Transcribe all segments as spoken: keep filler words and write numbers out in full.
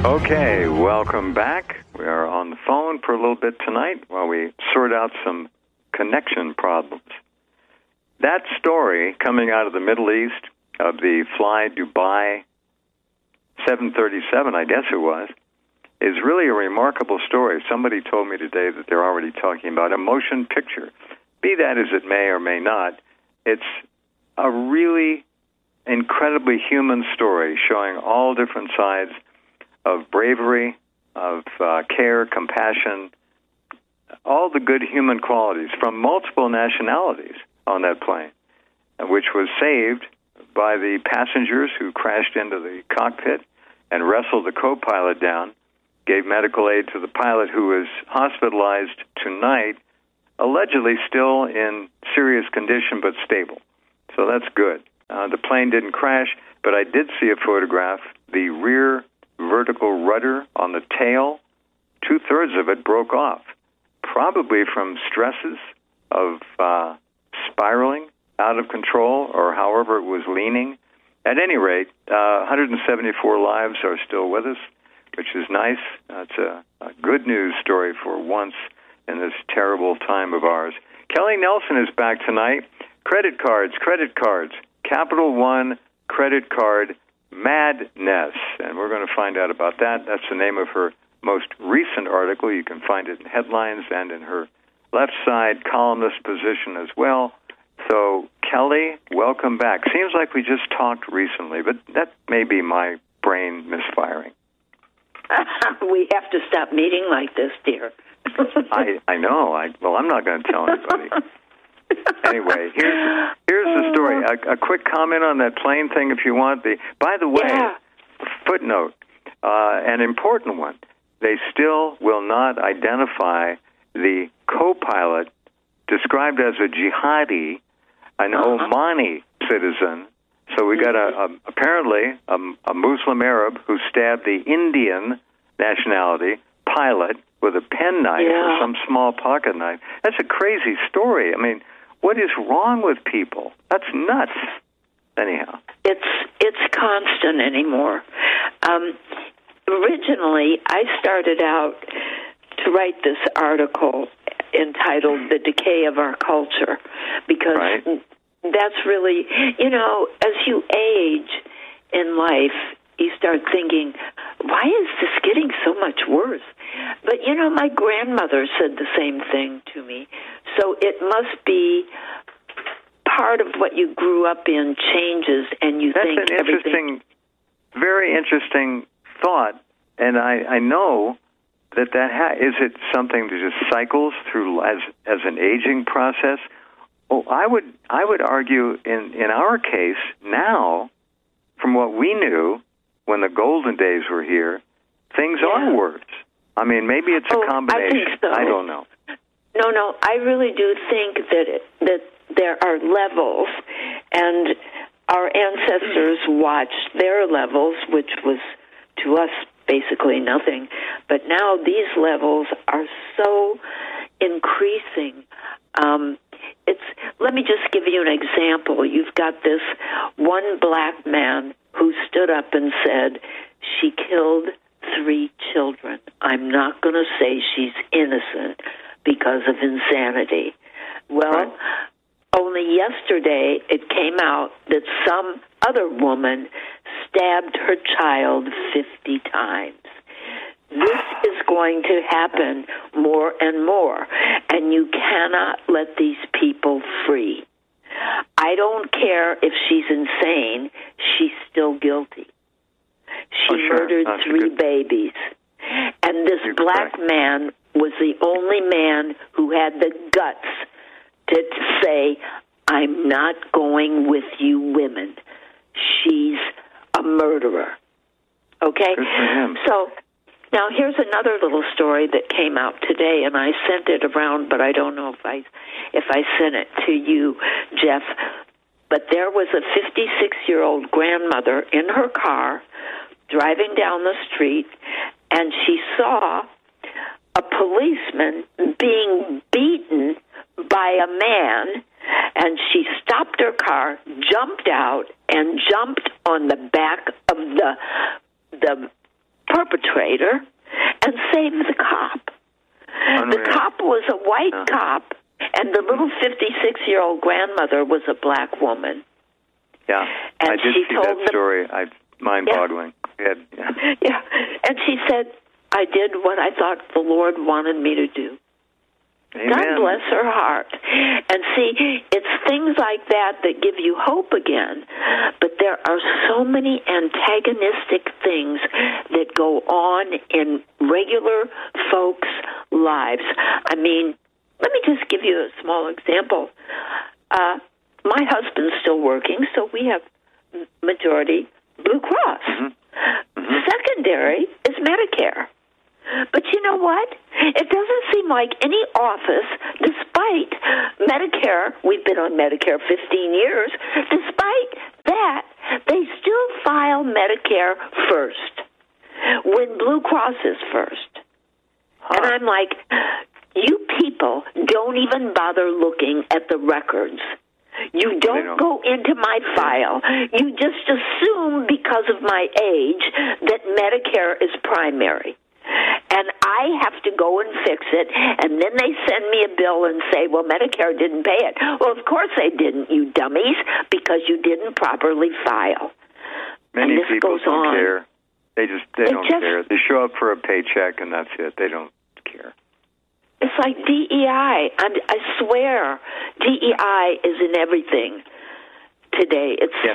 Okay, welcome back. We are on the phone for a little bit tonight while we sort out some connection problems. That story coming out of the Middle East of the Fly Dubai seven thirty-seven, I guess it was, is really a remarkable story. Somebody told me today that they're already talking about a motion picture. Be that as it may or may not, it's a really incredibly human story showing all different sides of bravery, of uh, care, compassion, all the good human qualities from multiple nationalities on that plane, which was saved by the passengers who crashed into the cockpit and wrestled the co-pilot down, gave medical aid to the pilot who was hospitalized tonight, allegedly still in serious condition but stable. So that's good. Uh, the plane didn't crash, but I did see a photograph. The rear vertical rudder on the tail, two-thirds of it broke off, probably from stresses of uh, spiraling out of control or however it was leaning. At any rate, uh, one hundred seventy-four lives are still with us, which is nice. Uh, it's a, a good news story for once in this terrible time of ours. Kelly Nelson is back tonight. Credit cards, credit cards, Capital One credit card madness, and we're going to find out about that. That's the name of her most recent article. You can find it in headlines and in her left side columnist position as well. So, Kelly, welcome back. Seems like we just talked recently, but that may be my brain misfiring. We have to stop meeting like this, dear. I, I know. I, well, I'm not going to tell anybody. Anyway, here's here's the story. A, a quick comment on that plane thing, if you want. The by the way, yeah. footnote, uh, an important one. They still will not identify the co-pilot described as a jihadi, an uh-huh. Omani citizen. So we got a, a apparently a, a Muslim Arab who stabbed the Indian nationality pilot with a penknife yeah. or some small pocket knife. That's a crazy story. I mean, what is wrong with people? That's nuts. Anyhow, it's it's constant anymore. Um, originally, I started out to write this article entitled "The Decay of Our Culture," because right. that's really, you know, as you age in life, you start thinking, why is this getting so much worse? But, you know, my grandmother said the same thing to me. So it must be part of what you grew up in changes, and you That's think an interesting, everything... very interesting thought. And I, I know that that ha- is it something that just cycles through as as an aging process? Oh, I would I would argue in, in our case now, from what we knew when the golden days were here, things yeah. are worse. I mean, maybe it's a oh, combination. I think so. I don't know. No, no, I really do think that it, that there are levels, and our ancestors watched their levels, which was to us basically nothing. But now these levels are so increasing. Um, it's. Let me just give you an example. You've got this one black man who stood up and said, she killed three children. I'm not going to say she's innocent because of insanity. Well, right. only yesterday it came out that some other woman stabbed her child fifty times. This is going to happen more and more, and you cannot let these people free. I don't care if she's insane, she's still guilty. She oh, sure. murdered That's three good... babies. And this You're black correct. man was the only man who had the guts to say, I'm not going with you women. She's a murderer. Okay? Good for him. So now here's another little story that came out today, and I sent it around, but I don't know if I if I sent it to you, Jeff. But there was a fifty-six-year-old grandmother in her car driving down the street, and she saw a policeman being beaten by a man, and she stopped her car, jumped out, and jumped on the back of the the perpetrator and save the cop. Unreal. The cop was a white uh. cop, and the little fifty-six-year-old grandmother was a black woman. Yeah, and I did she see told that them, story. I mind-boggling. Yeah. Yeah. yeah, and she said, I did what I thought the Lord wanted me to do. Amen. God bless her heart. And see, it's things like that that give you hope again. But there are so many antagonistic things that go on in regular folks' lives. I mean, let me just give you a small example. Uh, my husband's still working, so we have majority Blue Cross. Mm-hmm. Mm-hmm. Secondary is Medicare. But you know what? It doesn't seem like any office, despite Medicare, we've been on Medicare fifteen years, despite that, they still file Medicare first when Blue Cross is first. Huh. And I'm like, you people don't even bother looking at the records. You don't, don't go into my file. You just assume because of my age that Medicare is primary. And I have to go and fix it, and then they send me a bill and say, well, Medicare didn't pay it. Well, of course they didn't, you dummies, because you didn't properly file. Many and this people goes don't on. care. They just they it don't just, care. They show up for a paycheck, and that's it. They don't care. It's like D E I. I'm, I swear, D E I is in everything today. It's yes.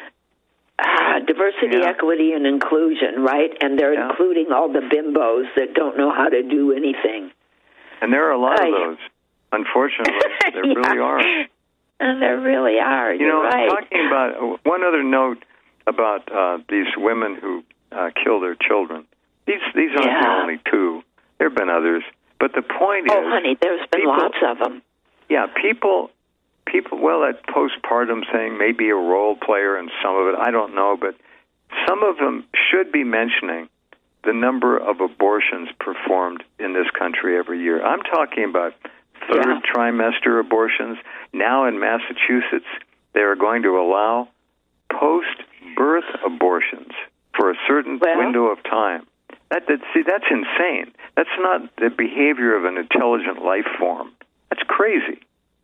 Ah, diversity, yeah. equity, and inclusion, right? And they're yeah. including all the bimbos that don't know how to do anything. And there are a lot uh, of those. Unfortunately, there yeah. really are. And there really are. You You're know, right. talking about one other note about uh, these women who uh, kill their children. These these aren't yeah. the only two. There have been others. But the point oh, is... Oh, honey, there's been people, lots of them. Yeah, people... People, well, that postpartum thing may be a role player in some of it. I don't know, but some of them should be mentioning the number of abortions performed in this country every year. I'm talking about third yeah. trimester abortions. Now in Massachusetts, they are going to allow post-birth abortions for a certain well, window of time. That, that see, that's insane. That's not the behavior of an intelligent life form. That's crazy.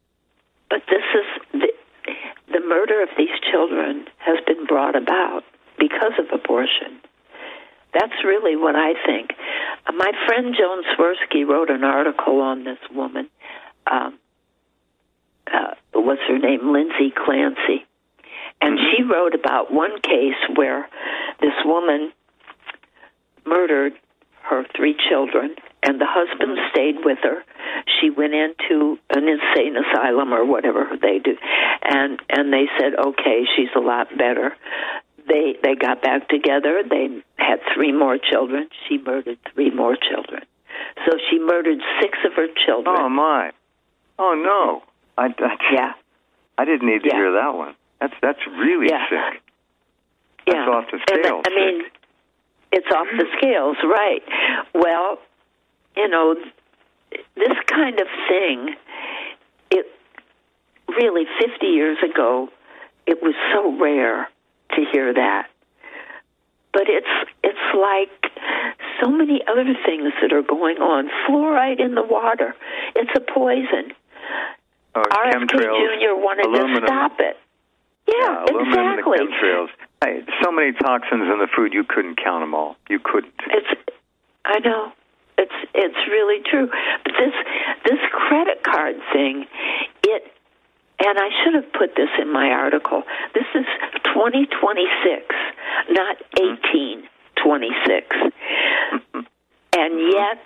But this is the, the murder of these children has been brought about because of abortion. That's really what I think. Uh, my friend Joan Swirsky wrote an article on this woman. Um, uh, what's her name? Lindsay Clancy. And mm-hmm. she wrote about one case where this woman murdered her three children, and the husband stayed with her. She went into an insane asylum or whatever they do, and and they said, okay, she's a lot better. They they got back together. They had three more children. She murdered three more children. So she murdered six of her children. Oh, my. Oh, no. I, I, yeah. I didn't need to yeah. hear that one. That's that's really yeah. sick. That's yeah. off the scale. And, I mean, sick. It's off the scales, right. Well, you know, this kind of thing, it really, fifty years ago, it was so rare to hear that. But it's it's like so many other things that are going on. Fluoride in the water, it's a poison. Oh, R F K Junior wanted aluminum. to stop it. Yeah, yeah aluminum exactly. And the chemtrails. Hey, so many toxins in the food, you couldn't count them all. You couldn't. It's, I know. It's it's really true. But this this credit card thing, it, and I should have put this in my article. This is twenty twenty-six, not eighteen twenty-six, and yet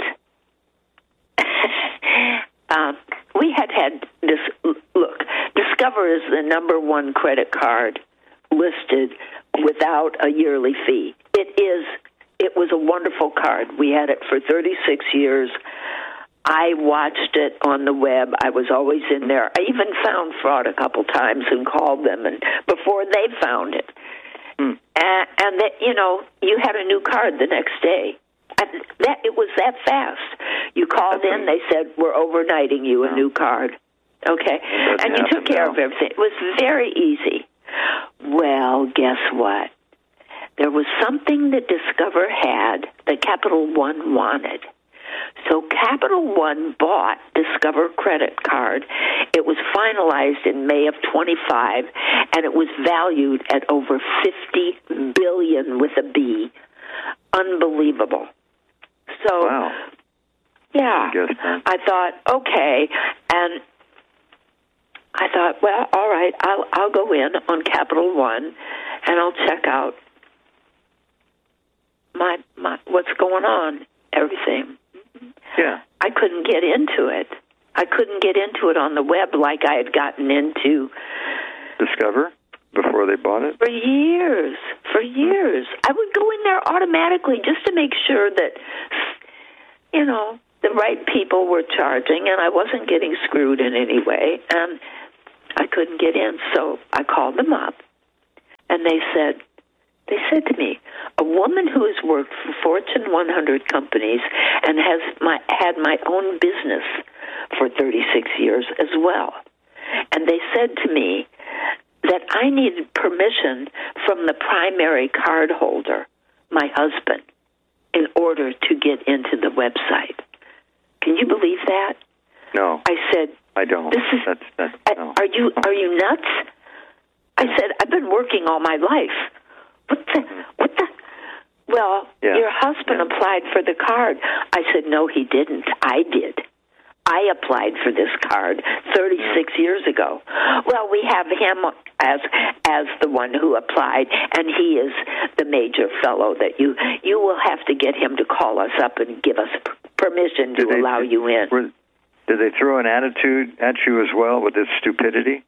um, we had had this. Look, Discover is the number one credit card listed without a yearly fee. It is. It was a wonderful card. We had it for thirty-six years. I watched it on the web. I was always in there. I even found fraud a couple times and called them, and before they found it. Mm. And, and that, you know, you had a new card the next day. And that it was that fast. You called That's in, they said, we're overnighting you a no. new card. Okay? And you took care now. of everything. It was very easy. Well, guess what? there was something that Discover had that Capital One wanted. So Capital One bought Discover credit card. It was finalized in May of twenty-five, and it was valued at over fifty billion dollars with a B. Unbelievable. So, wow. yeah, I, I thought, okay, and I thought, well, all right, I'll I'll go in on Capital One, and I'll check out my my what's going on, everything. Yeah. I couldn't get into it. I couldn't get into it on the web like I had gotten into Discover before they bought it? For years. For years. I would go in there automatically just to make sure that, you know, the right people were charging and I wasn't getting screwed in any way. And I couldn't get in, so I called them up. And they said, They said to me, a woman who has worked for Fortune one hundred companies and has my, had my own business for thirty-six years as well. And they said to me that I needed permission from the primary card holder, my husband, in order to get into the website. Can you believe that? No. I said, I don't. This is, that's, that's, no. Are you are you nuts? I said, I've been working all my life. What the, what the? Well, yeah. your husband yeah. applied for the card. I said, no, he didn't. I did. I applied for this card thirty-six yeah. years ago. Well, we have him as as the one who applied, and he is the major fellow that you you will have to get him to call us up and give us permission to did allow they, you in. Were, did they throw an attitude at you as well with this stupidity?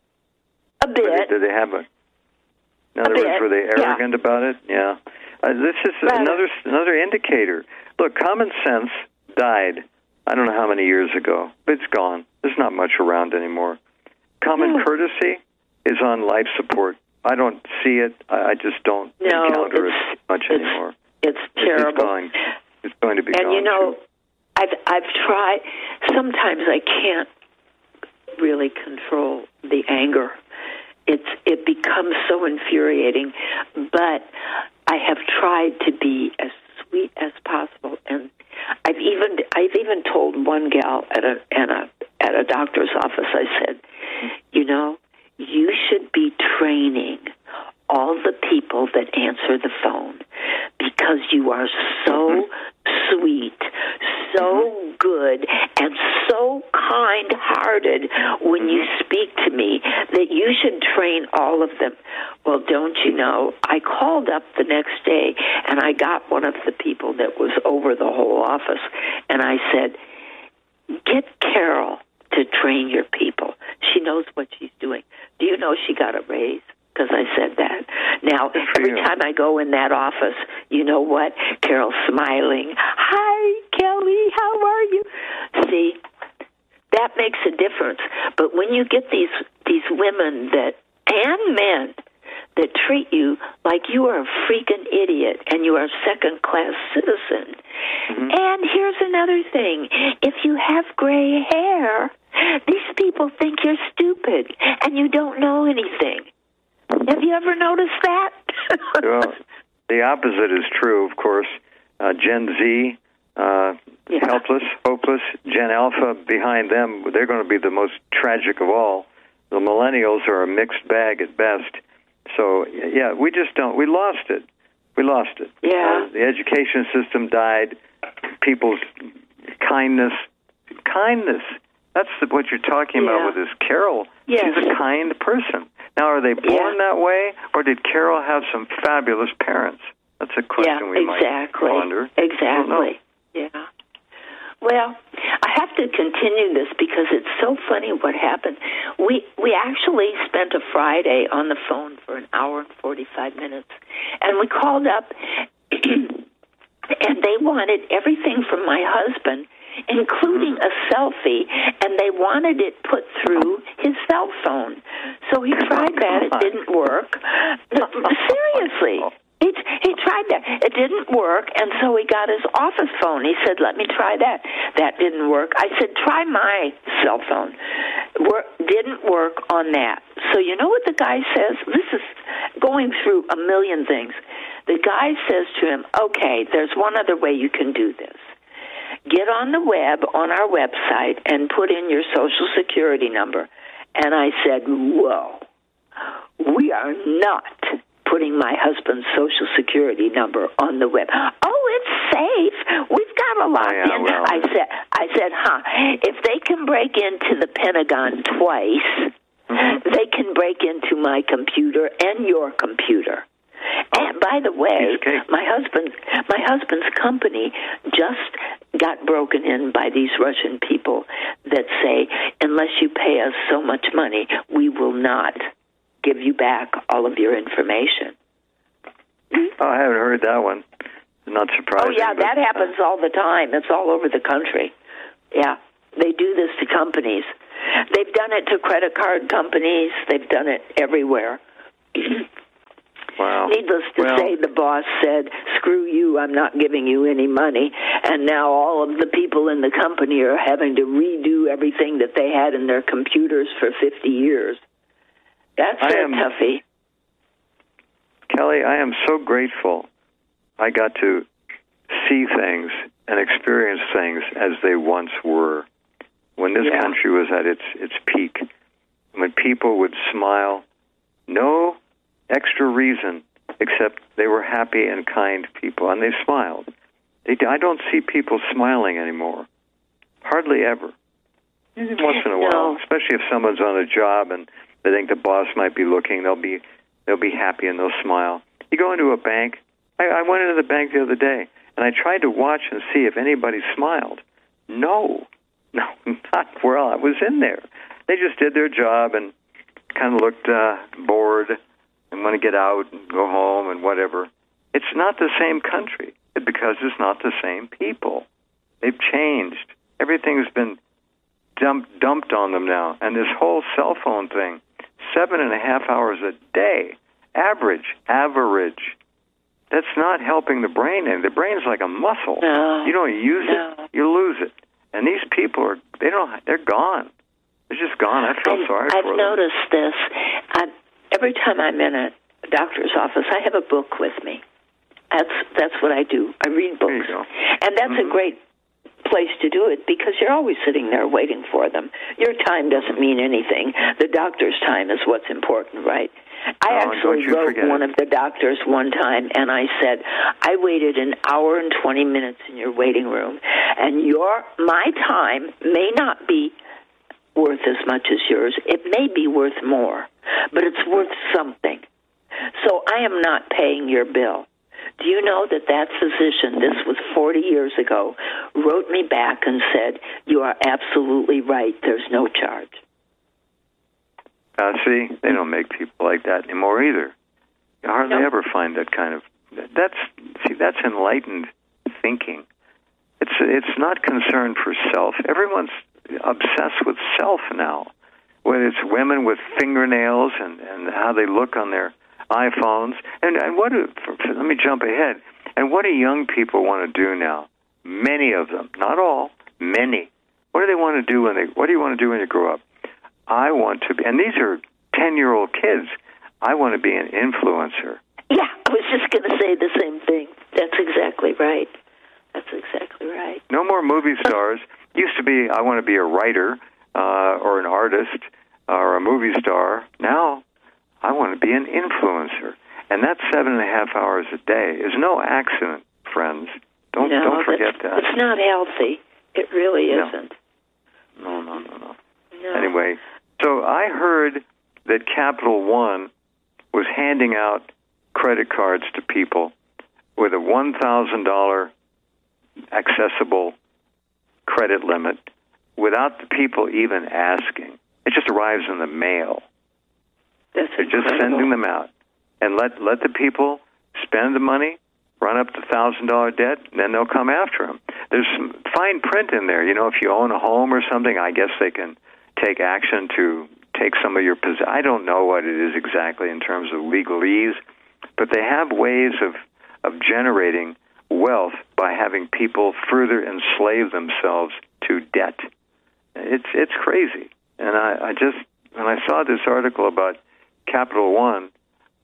A bit. Did, did they have a... In other a words, bit. were they arrogant yeah. about it? Yeah. Uh, this is Rather. another another indicator. Look, common sense died, I don't know how many years ago, but it's gone. There's not much around anymore. Common no. courtesy is on life support. I don't see it. I, I just don't no, encounter it's, it much it's, anymore. It's terrible. It's going, it's going to be and gone, you know, too. I've I've tried. Sometimes I can't really control the anger. It's it becomes so infuriating, but I have tried to be as sweet as possible, and I've even I've even told one gal at a at a at a doctor's office. I said, you know, you should be training all the people that answer the phone because you are so sweet, so good, and so kind-hearted when you speak to me that you should train all of them. Well, don't you know, I called up the next day, and I got one of the people that was over the whole office, and I said, get Carol to train your people. She knows what she's doing. Do you know she got a raise? Because I said that. Now, every time I go in that office, you know what? Carol's smiling. Hi, Kelly, how are you? See, that makes a difference. But when you get these these women that and men that treat you like you are a freaking idiot and you are a second-class citizen. Mm-hmm. And here's another thing. If you have gray hair, these people think you're stupid and you don't know anything. Have you ever noticed that? Well, the opposite is true, of course. Uh, Gen Z, uh, yeah. helpless, hopeless. Gen Alpha, behind them, they're going to be the most tragic of all. The millennials are a mixed bag at best. So, yeah, we just don't. We lost it. We lost it. Yeah. Uh, the education system died. People's kindness. Kindness. That's the, what you're talking yeah. about with this Carol. Yes. She's a kind person. Now, are they born yeah. that way, or did Carol have some fabulous parents? That's a question yeah, we exactly. might ponder. Exactly. Yeah. Well, I have to continue this because it's so funny what happened. We we actually spent a Friday on the phone for an hour and forty-five minutes, and we called up, and they wanted everything from my husband, including a selfie, and they wanted it put through his cell phone. So he tried that. It didn't work. Seriously. He, he tried that. It didn't work, and so he got his office phone. He said, let me try that. That didn't work. I said, try my cell phone. Work, didn't work on that. So you know what the guy says? This is going through a million things. The guy says to him, okay, there's one other way you can do this. Get on the web, on our website, and put in your Social Security number. And I said, whoa, we are not putting my husband's Social Security number on the web. Oh, it's safe. We've got a locked oh, yeah, in. well. I said, I said, huh, if they can break into the Pentagon twice, mm-hmm. they can break into my computer and your computer. And by the way, my husband, my husband's company just got broken in by these Russian people that say, unless you pay us so much money, we will not give you back all of your information. Oh, I haven't heard that one. Not surprising. Oh, yeah, that happens all the time. It's all over the country. Yeah, they do this to companies. They've done it to credit card companies. They've done it everywhere. Wow. Needless to well, say, the boss said, screw you, I'm not giving you any money. And now all of the people in the company are having to redo everything that they had in their computers for fifty years. That's a am, toughie. Kelly, I am so grateful I got to see things and experience things as they once were. When this yeah. country was at its its peak, when people would smile, no extra reason except they were happy and kind people, and they smiled. They, I don't see people smiling anymore, hardly ever. Once in a no. while, especially if someone's on a job and they think the boss might be looking, they'll be they'll be happy and they'll smile. You go into a bank. I, I went into the bank the other day, and I tried to watch and see if anybody smiled. No, no, not while I was in there. They just did their job and kind of looked uh, bored and want to get out and go home and whatever. It's not the same country because it's not the same people. They've changed. Everything's been dumped, dumped on them now. And this whole cell phone thing, seven and a half hours a day, average, average. That's not helping the brain. And the brain's like a muscle. No. You don't use no. it, you lose it. And these people are, they don't, they're gone. They're just gone. I feel I, sorry I've for them. I've noticed this. I, every time I'm in a doctor's office, I have a book with me. That's that's what I do. I read books. There you go. And that's mm-hmm. a great place to do it because you're always sitting there waiting for them. Your time doesn't mean anything. The doctor's time is what's important, right? I oh, actually wrote one it. of the doctors one time, and I said, I waited an hour and twenty minutes in your waiting room, and your my time may not be worth as much as yours. It may be worth more, but it's worth something. So I am not paying your bill. Do you know that that physician, this was forty years ago, wrote me back and said, you are absolutely right, there's no charge. Uh, see, they don't make people like that anymore either. You hardly no. ever find that kind of, that's, see, that's enlightened thinking. It's it's not concern for self. Everyone's obsessed with self now. Whether it's women with fingernails and, and how they look on their iPhones. And, and what do, for, for, let me jump ahead. And what do young people want to do now? Many of them, not all, many. What do they want to do when they, what do you want to do when you grow up? I want to be, and these are ten-year-old kids, I want to be an influencer. Yeah, I was just going to say the same thing. That's exactly right. That's exactly right. No more movie stars. Used to be, I want to be a writer uh, or an artist or a movie star. Now, I want to be an influencer. And that seven and a half hours a day is no accident, friends. Don't no, don't forget that. It's not healthy. It really isn't. No, no, no, no. no. Anyway, so I heard that Capital One was handing out credit cards to people with a one thousand dollars accessible credit limit without the people even asking. It just arrives in the mail. That's They're just sending them out. And let let the people spend the money, run up the one thousand dollars debt, and then they'll come after them. There's some fine print in there. You know, if you own a home or something, I guess they can take action to take some of your possessions. I don't know what it is exactly in terms of legalese, but they have ways of, of generating wealth by having people further enslave themselves to debt. It's it's crazy. And I, I just, when I saw this article about Capital One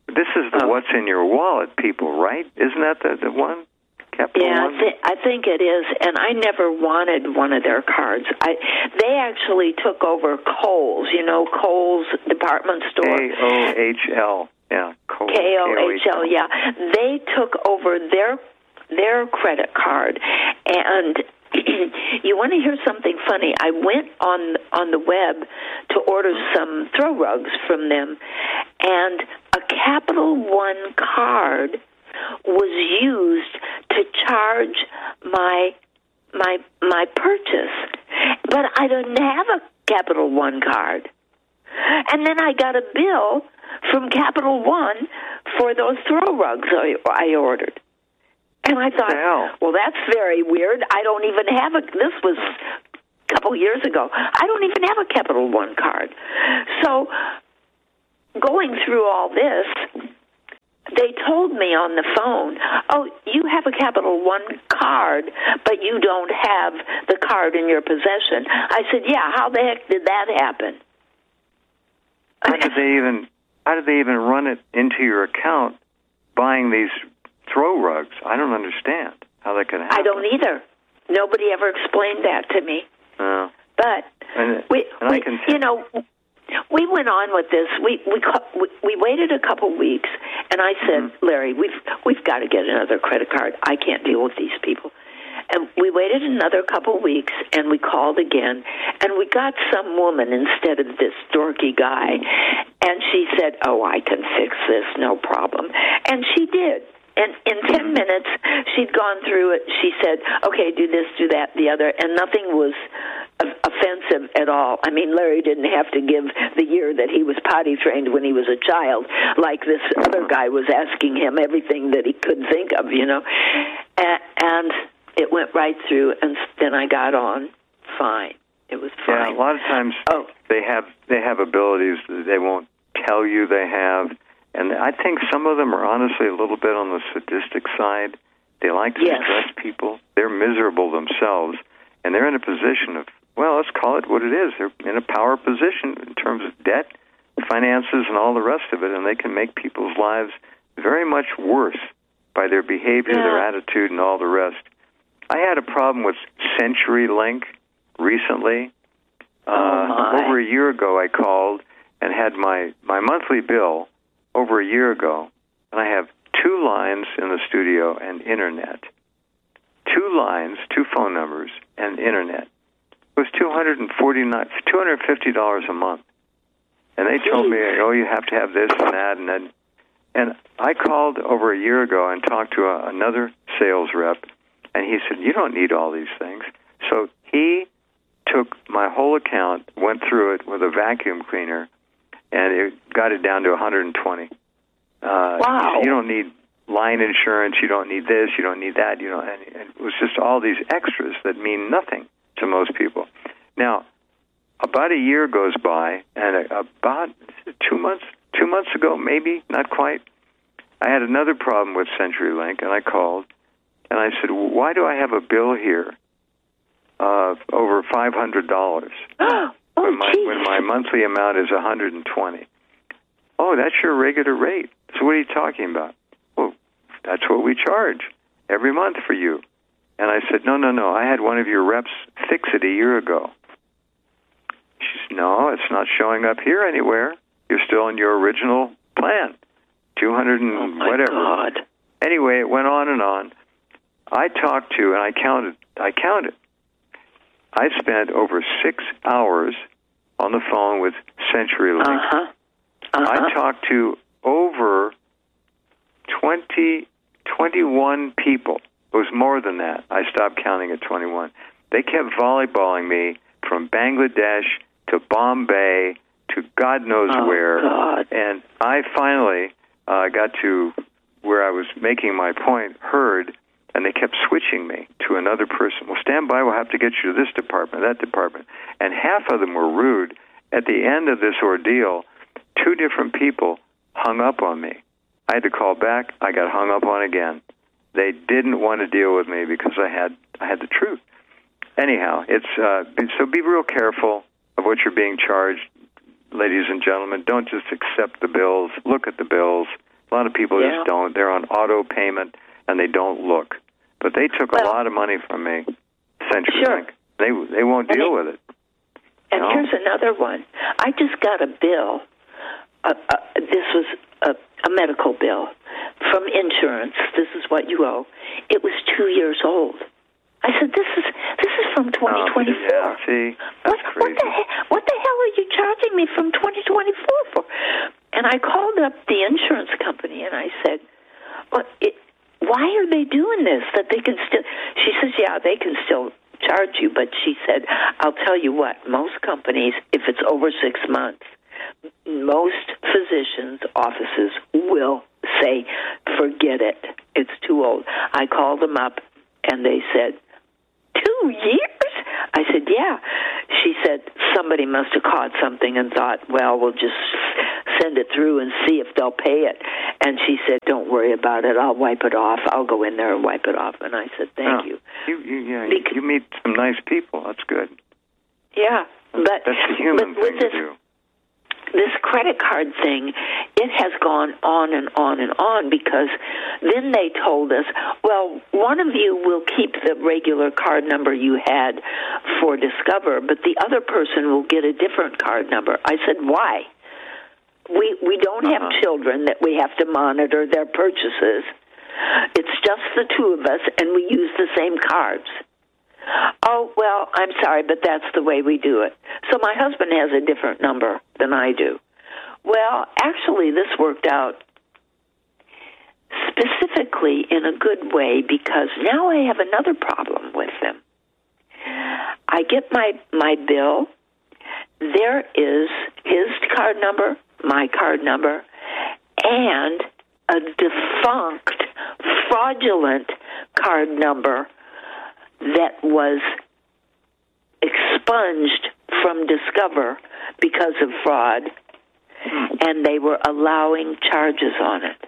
This is the Oh. what's in your wallet people, right? Isn't that the, the one? Capital Yeah, One? I, th- I think it is, and I never wanted one of their cards. I they actually took over Kohl's, you know, Kohl's department store. K O H L, yeah, Kohl, K O H L, yeah. They took over their their credit card, and you want to hear something funny? I went on on the web to order some throw rugs from them, and a Capital One card was used to charge my my my purchase, but I didn't have a Capital One card. And then I got a bill from Capital One for those throw rugs I, I ordered. And I thought, well, that's very weird. I don't even have a, this was a couple years ago. I don't even have a Capital One card. So going through all this, they told me on the phone, oh, you have a Capital One card, but you don't have the card in your possession. I said, yeah, how the heck did that happen? How did they even how did they even run it into your account buying these throw rugs? I don't understand how that could happen. I don't either. Nobody ever explained that to me. No. But And, we, and we I can you know, we went on with this. We we we, we waited a couple weeks, and I said, mm-hmm. Larry, we've we've got to get another credit card. I can't deal with these people. And we waited another couple weeks, and we called again, and we got some woman instead of this dorky guy. And she said, oh, I can fix this, no problem. And she did. And in ten minutes, she'd gone through it. She said, okay, do this, do that, the other, and nothing was offensive at all. I mean, Larry didn't have to give the year that he was potty trained when he was a child, like this other guy was asking him everything that he could think of, you know. And it went right through, and then I got on fine. It was fine. Yeah, a lot of times oh. they have they have abilities that they won't tell you they have, and I think some of them are honestly a little bit on the sadistic side. They like to yes. stress people. They're miserable themselves, and they're in a position of, well, let's call it what it is. They're in a power position in terms of debt, finances, and all the rest of it, and they can make people's lives very much worse by their behavior, yeah. their attitude, and all the rest. I had a problem with CenturyLink recently. Oh uh, over a year ago, I called and had my, my monthly bill over a year ago, and I have two lines in the studio and internet. Two lines, two phone numbers, and internet. It was two hundred forty-nine, two hundred fifty dollars a month. And they told me, oh, you have to have this and that and that. And I called over a year ago and talked to a, another sales rep, and he said, you don't need all these things. So he took my whole account, went through it with a vacuum cleaner, and it got it down to one hundred twenty. Uh, wow. You don't need line insurance, you don't need this, you don't need that, you know, and, and it was just all these extras that mean nothing to most people. Now, about a year goes by, and about two months, two months ago, maybe, not quite, I had another problem with CenturyLink, and I called, and I said, why do I have a bill here of over five hundred dollars oh, when, my, geez. when my monthly amount is one hundred twenty? Oh, that's your regular rate. So what are you talking about? Well, that's what we charge every month for you. And I said, no, no, no, I had one of your reps fix it a year ago. She said, no, it's not showing up here anywhere. You're still in your original plan, two hundred and oh my whatever. God. Anyway, it went on and on. I talked to, and I counted, I counted. I spent over six hours on the phone with CenturyLink. Uh-huh. Uh-huh. I talked to over twenty, twenty-one people. It was more than that. I stopped counting at twenty-one. They kept volleyballing me from Bangladesh to Bombay to God knows oh, where. God. And I finally uh, got to where I was making my point heard, and they kept switching me to another person. Well, stand by, we'll have to get you to this department, that department. And half of them were rude. At the end of this ordeal, two different people hung up on me. I had to call back. I got hung up on again. They didn't want to deal with me because I had I had the truth. Anyhow, it's uh, so be real careful of what you're being charged, ladies and gentlemen. Don't just accept the bills. Look at the bills. A lot of people Yeah. just don't. They're on auto payment, and they don't look. But they took Well, a lot of money from me, CenturyLink. Sure. They they won't And deal it- with it. And No. here's another one. I just got a bill. Uh, uh, this was a, a medical bill from insurance. This is what you owe. It was two years old. I said, "This is this is from twenty twenty-four. Oh, yeah, see, that's what, crazy. what the he- what the hell are you charging me from twenty twenty-four for?" And I called up the insurance company and I said, "Well, it, why are they doing this? That they can still?" She says, "Yeah, they can still charge you," but she said, "I'll tell you what. Most companies, if it's over six months, most physicians' offices will say, forget it. It's too old." I called them up and they said, Two years? I said, yeah. She said, somebody must have caught something and thought, well, we'll just send it through and see if they'll pay it. And she said, don't worry about it. I'll wipe it off. I'll go in there and wipe it off. And I said, thank oh, you. You, you, yeah, Because, you meet some nice people. That's good. Yeah. But, That's the human but with thing this, to do. This credit card thing, it has gone on and on and on because then they told us, well, one of you will keep the regular card number you had for Discover, but the other person will get a different card number. I said, why? We we don't uh-huh. have children that we have to monitor their purchases. It's just the two of us, and we use the same cards. Oh, well, I'm sorry, but that's the way we do it. So my husband has a different number than I do. Well, actually, this worked out specifically in a good way because now I have another problem with them. I get my, my bill. There is his card number, my card number, and a defunct, fraudulent card number that was expunged from Discover because of fraud, and they were allowing charges on it.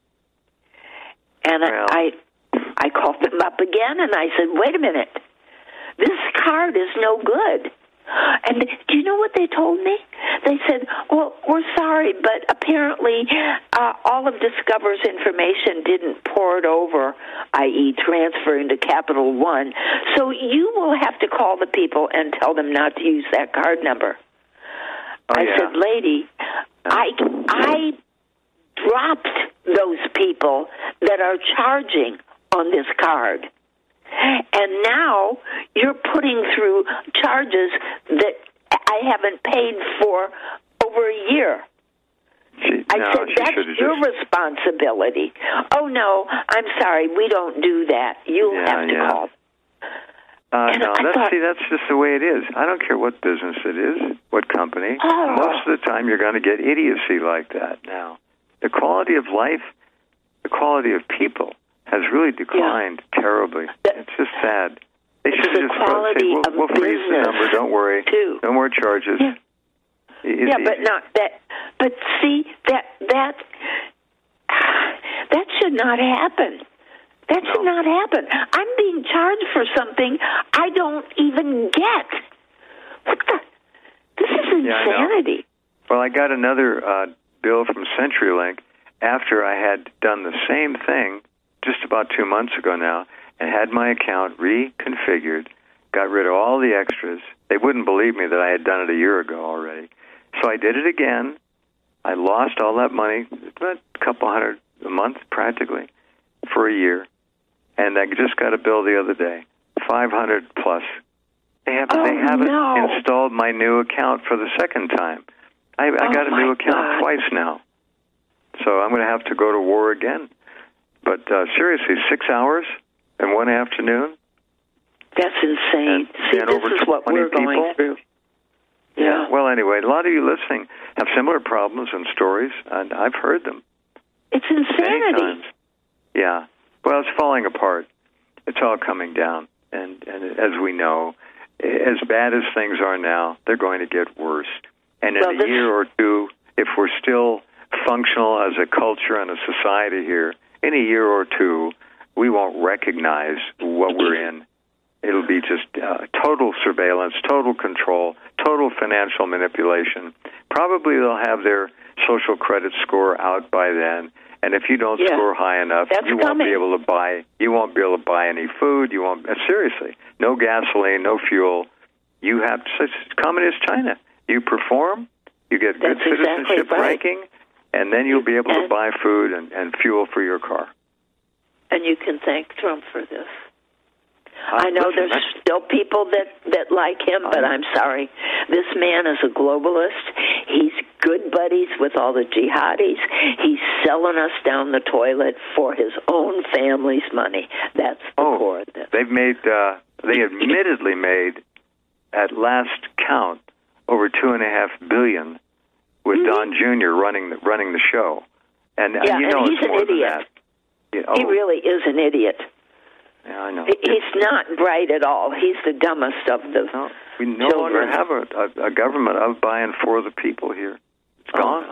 And well. I, I called them up again, and I said, wait a minute, this card is no good. And do you know what they told me? They said, well, we're sorry, but apparently uh, all of Discover's information didn't port over, that is transfer into Capital One. So you will have to call the people and tell them not to use that card number. Oh, I yeah. said, lady, I, I dropped those people that are charging on this card. And now you're putting through charges that I haven't paid for over a year. She, I no, said, she that's should've your just, responsibility. Oh, no, I'm sorry, we don't do that. You'll Yeah, have to yeah. call. Uh, And no, I that's, thought- see, that's just the way it is. I don't care what business it is, what company. Oh. Most of the time, you're going to get idiocy like that now. The quality of life, the quality of people has really declined terribly. The- it's just sad. They should the just say, quality we'll, of we'll freeze the business, number. Don't worry. too. No more charges. Yeah. It's yeah, but easy. not that. But see, that that that should not happen. That should No. not happen. I'm being charged for something I don't even get. What the? This is Yeah, I know. insanity. Well, I got another uh, bill from CenturyLink after I had done the same thing just about two months ago now and had my account reconfigured, got rid of all the extras. They wouldn't believe me that I had done it a year ago already. So I did it again. I lost all that money, about a couple hundred a month practically, for a year. And I just got a bill the other day, five hundred plus. They haven't, Oh, they haven't no. installed my new account for the second time. I, I Oh, got a new my account God. twice now. So I'm going to have to go to war again. But uh, seriously, six hours in one afternoon? That's insane. And- See, and this over is what twenty we're going people? through. Yeah. Well, anyway, a lot of you listening have similar problems and stories, and I've heard them It's many insanity. times. Yeah. Well, it's falling apart. It's all coming down. And, and as we know, as bad as things are now, they're going to get worse. And in Well, a this- year or two, if we're still functional as a culture and a society here, in a year or two, we won't recognize what we're in. It'll be just uh, total surveillance, total control, total financial manipulation. Probably they'll have their social credit score out by then, And if you don't yeah. score high enough, That's you won't coming. be able to buy. You won't be able to buy any food. You won't. Uh, seriously, no gasoline, no fuel. You have to. It's communist China. You perform, you get good That's exactly citizenship right. ranking, and then you'll be able to And- buy food and, and fuel for your car. And you can thank Trump for this. Uh, I know listen, there's that's- still people that, that like him, but I'm sorry. This man is a globalist. He's good buddies with all the jihadis. He's selling us down the toilet for his own family's money. That's the Oh, core of this. they've made. Uh, they admittedly made, at last count, over two and a half billion with Mm-hmm. Don Junior running the, running the show, and uh, Yeah, you know and it's he's an more idiot. than that. You know, He oh, really is an idiot. yeah, I know. He's not bright at all. He's the dumbest of the No, we no children. longer have a, a, a government of, by, and for the people here. It's Oh, gone. no.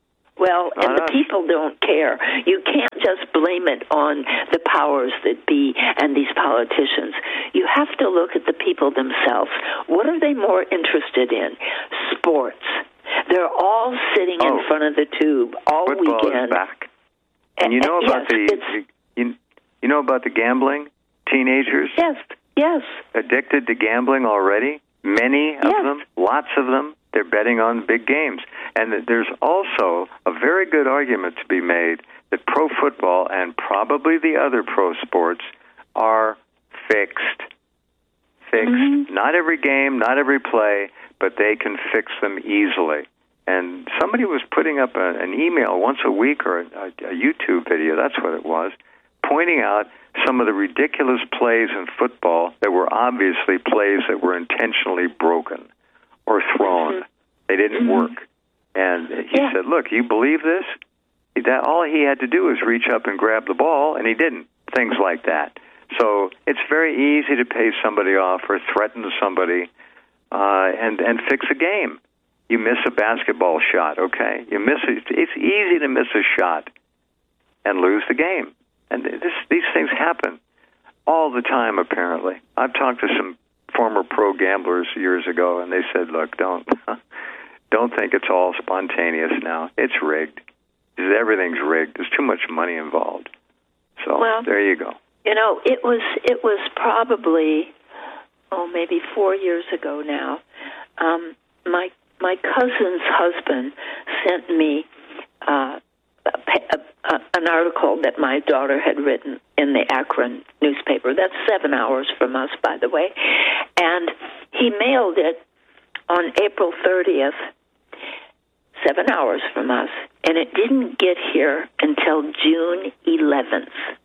Well, Not and the us. people don't care. You can't just blame it on the powers that be and these politicians. You have to look at the people themselves. What are they more interested in? Sports. They're all sitting Oh. in front of the tube all Football weekend. is back. And you know Uh, about yes, the, it's- the you, you know about the gambling? Teenagers Yes, yes. addicted to gambling already. Many of Yes. them, lots of them. They're betting on big games. And that there's also a very good argument to be made that pro football and probably the other pro sports are fixed. Fixed. Mm-hmm. Not every game, not every play, but they can fix them easily. And somebody was putting up a, an email once a week or a, a YouTube video, that's what it was, pointing out some of the ridiculous plays in football that were obviously plays that were intentionally broken or thrown. Mm-hmm. They didn't work. And he Yeah. said, look, you believe this? That all he had to do was reach up and grab the ball, and he didn't. Things like that. So it's very easy to pay somebody off or threaten somebody uh, and, and fix a game. You miss a basketball shot, okay? You miss it. It's easy to miss a shot and lose the game. And this, these things happen all the time, apparently. I've talked to some former pro gamblers years ago, and they said, look, don't don't think it's all spontaneous now. It's rigged. Everything's rigged. There's too much money involved. So Well, there you go. You know, it was it was probably oh maybe four years ago now. Um, my my cousin's husband sent me uh, a, a, a, an article that my daughter had written in the Akron newspaper. That's seven hours from us, by the way, and he mailed it on April thirtieth. Seven hours from us, and it didn't get here until June eleventh.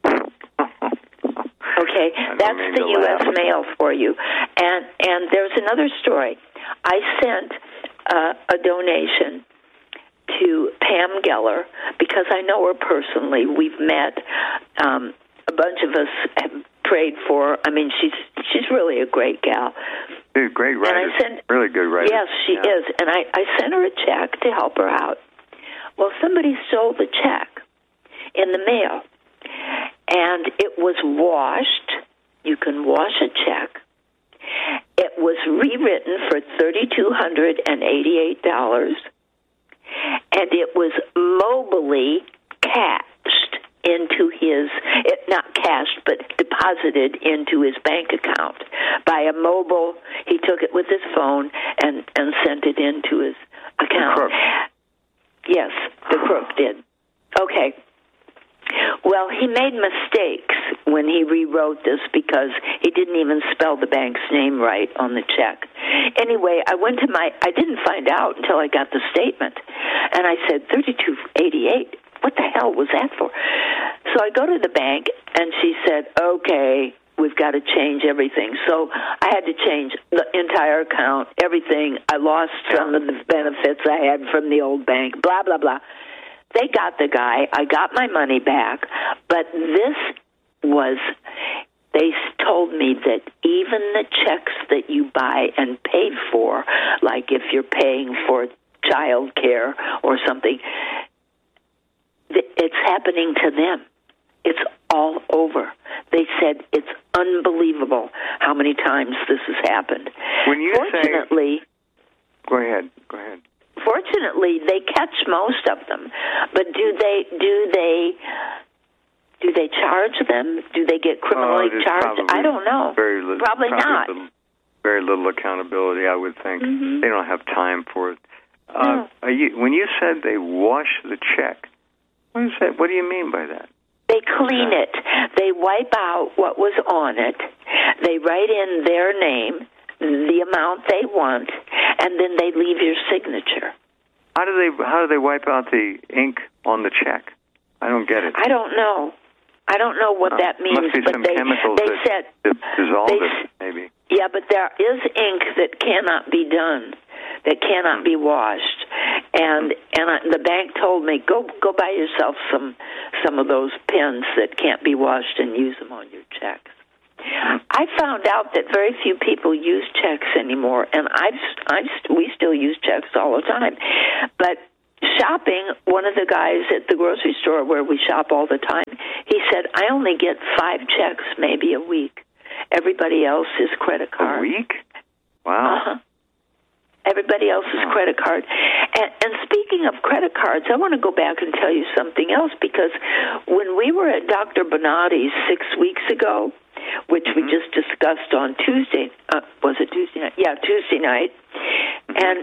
Okay, that's mean the to U S laugh. mail for you. And and there's another story. I sent uh, a donation to Pam Geller because I know her personally. We've met. Um, a bunch of us have prayed for her. I mean, she's she's really a great gal. She's a great writer. And I sent, really good writer. Yes, she Yeah. is. And I, I sent her a check to help her out. Well, somebody stole the check in the mail, and it was washed. You can wash a check. It was rewritten for three thousand two hundred eighty-eight dollars, and it was mobily cashed into his, it, not cashed, but deposited into his bank account by a mobile. He took it with his phone and, and sent it into his account. The crook. Yes, the crook did. Okay. Well, he made mistakes when he rewrote this because he didn't even spell the bank's name right on the check. Anyway, I went to my, I didn't find out until I got the statement. And I said, thirty-two eighty-eight, what the hell was that for? So I go to the bank, and she said, okay, we've got to change everything. So I had to change the entire account, everything. I lost some of the benefits I had from the old bank, blah, blah, blah. They got the guy. I got my money back. But this was, they told me that even the checks that you buy and paid for, like if you're paying for child care or something, it's happening to them. It's all over. They said it's unbelievable how many times this has happened. When you Fortunately, say, go ahead, go ahead. unfortunately, they catch most of them. But do they do they do they charge them? Do they get criminally oh, charged? I don't know. Very little, probably, probably not. Little, very little accountability, I would think. Mm-hmm. They don't have time for it. No. Uh, are you, when you said they wash the check, what is that? What do you mean by that? They clean it. They wipe out what was on it. They write in their name, the amount they want, and then they leave your signature. How do they how do they wipe out the ink on the check? I don't get it. I don't know. I don't know what uh, that means. Must be but some they, chemicals they that, said, that dissolve they, it, maybe. Yeah, but there is ink that cannot be done, that cannot be washed. And and I, the bank told me, go go buy yourself some some of those pens that can't be washed and use them on your checks. I found out that very few people use checks anymore, and I've, I've we still use checks all the time. But shopping, one of the guys at the grocery store where we shop all the time, he said, I only get five checks maybe a week. Everybody else is credit card. A week? Wow. Uh-huh. Everybody else's oh. credit card. And, and speaking of credit cards, I want to go back and tell you something else, because when we were at Doctor Bonatti's six weeks ago, which mm-hmm. we just discussed on Tuesday, uh, was it Tuesday night? Yeah, Tuesday night. Mm-hmm. And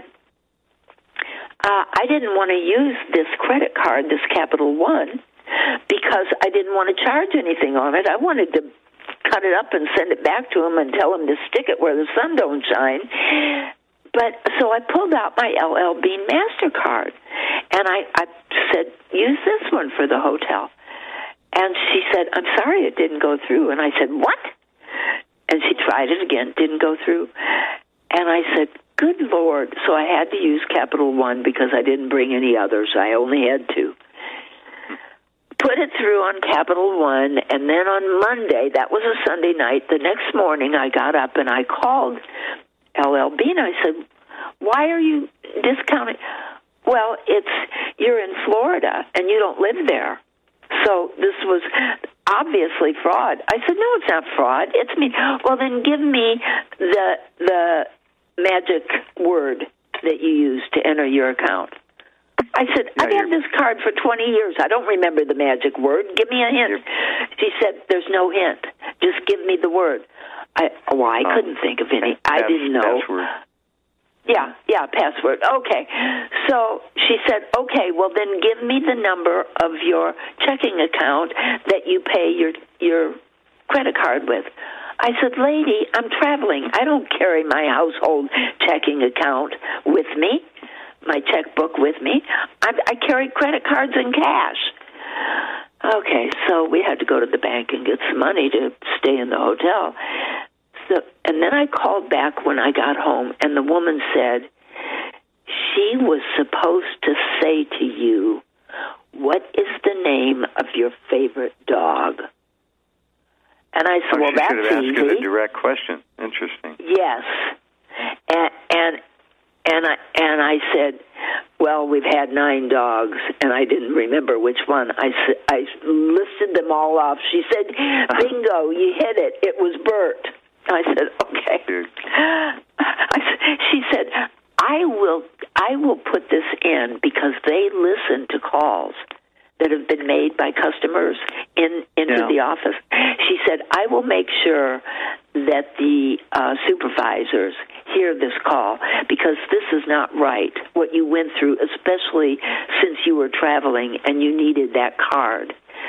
uh, I didn't want to use this credit card, this Capital One, because I didn't want to charge anything on it. I wanted to cut it up and send it back to him and tell him to stick it where the sun don't shine. But so I pulled out my L L Bean MasterCard, and I, I said, use this one for the hotel. And she said, I'm sorry it didn't go through. And I said, what? And she tried it again, didn't go through. And I said, good Lord. So I had to use Capital One because I didn't bring any others. I only had two. Put it through on Capital One, and then on Monday, that was a Sunday night, the next morning I got up and I called L L Bean. I said, why are you discounting? Well, it's you're in Florida and you don't live there. So this was obviously fraud. I said, no, it's not fraud. It's me. Well, then give me the the magic word that you use to enter your account. I said, yeah, I've had this card for twenty years. I don't remember the magic word. Give me a hint. She said, there's no hint. Just give me the word. I, well, I um, couldn't think of any. I pass, didn't know. Password. Yeah, yeah, password. Okay. So she said, okay, well, then give me the number of your checking account that you pay your your credit card with. I said, lady, I'm traveling. I don't carry my household checking account with me, my checkbook with me. I, I carry credit cards and cash. Okay, so we had to go to the bank and get some money to stay in the hotel. So, and then I called back when I got home, and the woman said, she was supposed to say to you, what is the name of your favorite dog? And I said, oh, well, she that's should have asked easy. you the direct question. Interesting. Yes. And, and and I and I said, well, we've had nine dogs, and I didn't remember which one. I, I listed them all off. She said, bingo, you hit it. It was Bert. I said, okay. I, she said, I will I will put this in because they listen to calls that have been made by customers in into yeah. the office. She said, I will make sure that the uh, supervisors hear this call because this is not right, what you went through, especially since you were traveling and you needed that card.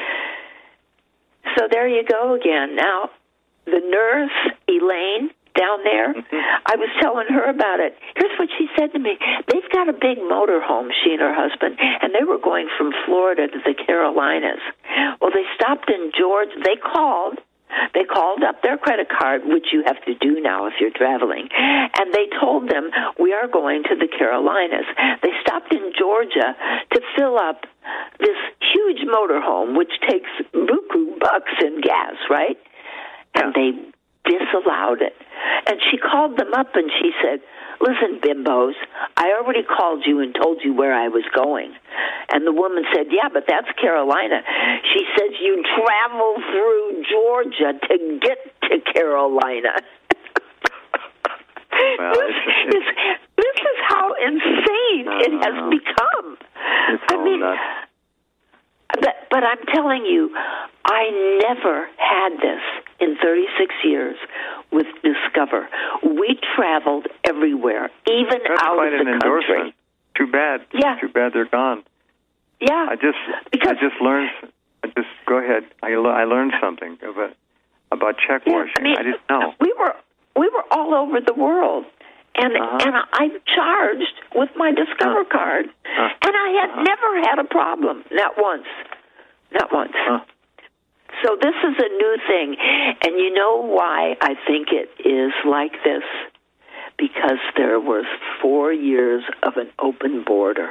So there you go again. Now, the nurse, Elaine, down there, mm-hmm. I was telling her about it. Here's what she said to me. They've got a big motorhome, she and her husband, and they were going from Florida to the Carolinas. Well, they stopped in Georgia. They called. They called up their credit card, which you have to do now if you're traveling, and they told them, we are going to the Carolinas. They stopped in Georgia to fill up this huge motorhome, which takes buku bucks in gas, right? And they disallowed it. And she called them up and she said, listen, bimbos, I already called you and told you where I was going. And the woman said, yeah, but that's Carolina. She says, you travel through Georgia to get to Carolina. Well, this, it's, is, this is how insane no, it no, has no. become. It's I all mean, nuts. but, but I'm telling you, I never had this in thirty-six years with Discover. We traveled everywhere, even That's out quite of an the endorsement. country. Too bad. Yeah. Too bad they're gone. Yeah. I just, because, I just learned. I just go ahead. I, le- I learned something about about check yeah, washing. I, mean, I didn't know. We were we were all over the world, and Uh-huh. and I charged with my Discover Uh-huh. card, Uh-huh. and I had Uh-huh. never had a problem, not once, not once. Uh-huh. So this is a new thing, and you know why I think it is like this? Because there was four years of an open border.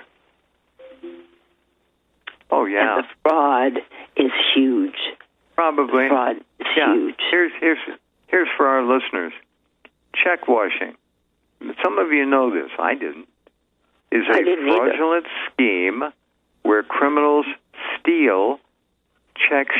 Oh yeah. And the fraud is huge. Probably. The fraud is yeah. huge. Here's here's here's for our listeners. Check washing. Some of you know this. I didn't. Is a I didn't either. fraudulent scheme where criminals steal checks